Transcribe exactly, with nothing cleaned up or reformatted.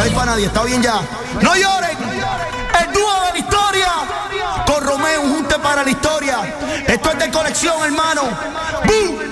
hay para nadie, está bien ya. No lloren, el dúo de la historia con Romeo, un junte para la historia. Esto es de colección, hermano.